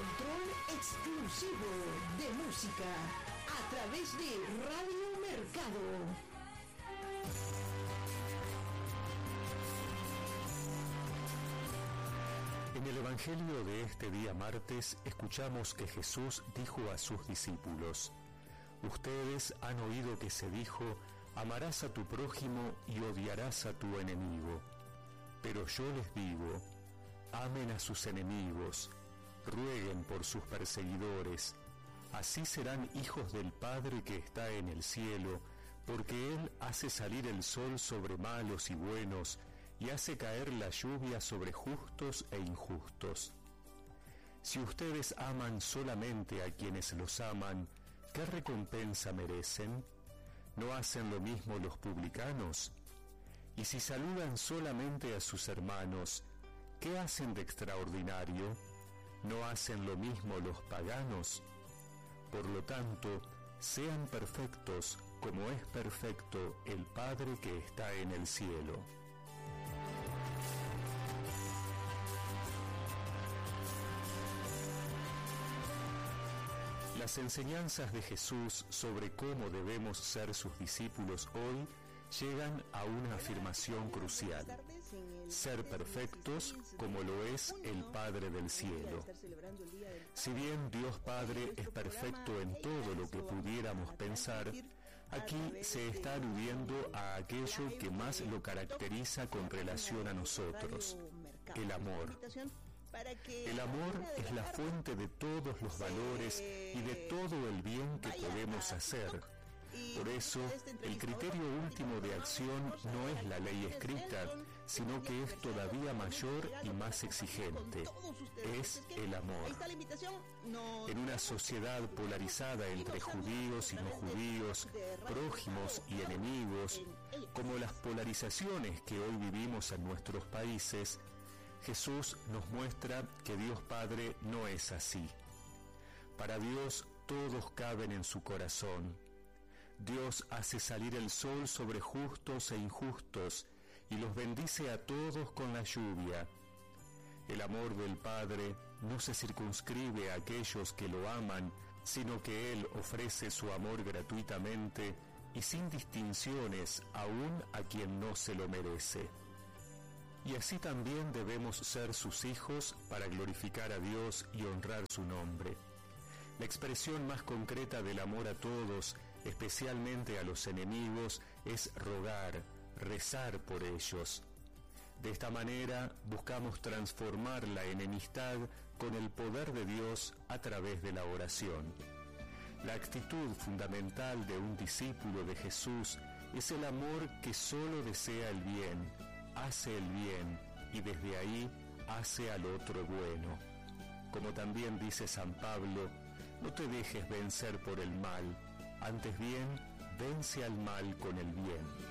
control exclusivo de música a través de Radio Mercado. En el Evangelio de este día martes escuchamos que Jesús dijo a sus discípulos: ustedes han oído que se dijo, amarás a tu prójimo y odiarás a tu enemigo. Pero yo les digo, amen a sus enemigos, rueguen por sus perseguidores, así serán hijos del Padre que está en el cielo, porque Él hace salir el sol sobre malos y buenos, y hace caer la lluvia sobre justos e injustos. Si ustedes aman solamente a quienes los aman, ¿qué recompensa merecen? ¿No hacen lo mismo los publicanos? Y si saludan solamente a sus hermanos, ¿qué hacen de extraordinario? ¿No hacen lo mismo los paganos? Por lo tanto, sean perfectos como es perfecto el Padre que está en el cielo. Las enseñanzas de Jesús sobre cómo debemos ser sus discípulos hoy llegan a una afirmación crucial: ser perfectos como lo es el Padre del cielo. Si bien Dios Padre es perfecto en todo lo que pudiéramos pensar, aquí se está aludiendo a aquello que más lo caracteriza con relación a nosotros: el amor. El amor es la fuente de todos los valores y de todo el bien que podemos hacer. Por eso, el criterio último de acción no es la ley escrita, sino que es todavía mayor y más exigente. Es el amor. En una sociedad polarizada entre judíos y no judíos, prójimos y enemigos, como las polarizaciones que hoy vivimos en nuestros países, Jesús nos muestra que Dios Padre no es así. Para Dios todos caben en su corazón. Dios hace salir el sol sobre justos e injustos y los bendice a todos con la lluvia. El amor del Padre no se circunscribe a aquellos que lo aman, sino que Él ofrece su amor gratuitamente y sin distinciones aún a quien no se lo merece. Y así también debemos ser sus hijos para glorificar a Dios y honrar su nombre. La expresión más concreta del amor a todos, especialmente a los enemigos, es rogar, rezar por ellos. De esta manera buscamos transformar la enemistad con el poder de Dios a través de la oración. La actitud fundamental de un discípulo de Jesús es el amor que solo desea el bien, hace el bien y desde ahí hace al otro bueno. Como también dice San Pablo, no te dejes vencer por el mal, antes bien, vence al mal con el bien.